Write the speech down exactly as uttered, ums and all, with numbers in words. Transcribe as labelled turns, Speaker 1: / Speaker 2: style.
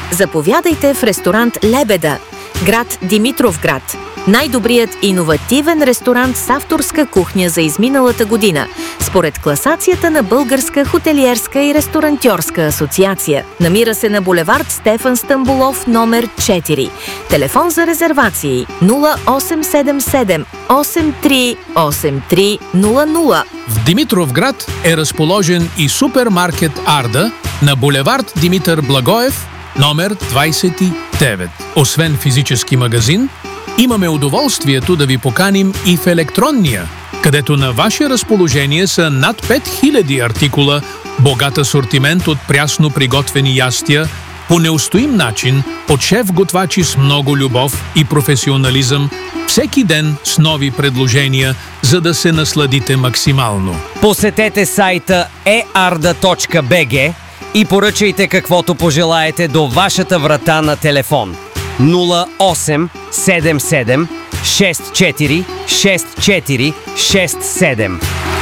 Speaker 1: Заповядайте в ресторант Лебеда, град Димитровград. Най-добрият иновативен ресторант с авторска кухня за изминалата година, според класацията на Българска хотелиерска и ресторантьорска асоциация. Намира се на булевард Стефан Стамболов, номер четири. Телефон за резервации нула осем седем седем осем три осем три нула нула.
Speaker 2: В Димитровград е разположен и супермаркет Арда на булевард Димитър Благоев, номер двадесет и девет. Освен физически магазин, имаме удоволствието да ви поканим и в електронния, където на ваше разположение са над пет хиляди артикула, богат асортимент от прясно приготвени ястия, по неустоим начин, от шеф-готвачи с много любов и професионализъм, всеки ден с нови предложения, за да се насладите максимално.
Speaker 3: Посетете сайта е арда точка би джи и поръчайте каквото пожелаете до вашата врата на телефон нула осем седем седем шест четири шест четири шест седем.